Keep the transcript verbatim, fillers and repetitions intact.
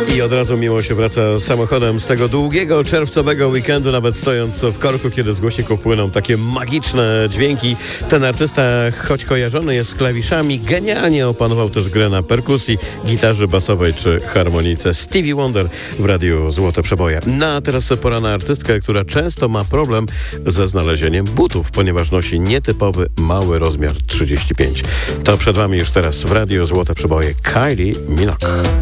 I od razu miło się wraca samochodem z tego długiego czerwcowego weekendu, nawet stojąc w korku, kiedy z głośników płyną takie magiczne dźwięki. Ten artysta, choć kojarzony jest z klawiszami, genialnie opanował też grę na perkusji, gitarze basowej czy harmonice. Stevie Wonder w radiu Złote Przeboje. No a teraz pora na artystkę, która często ma problem ze znalezieniem butów, ponieważ nosi nietypowy, mały rozmiar trzydzieści pięć. To przed wami już teraz w radiu Złote Przeboje Kylie Minogue.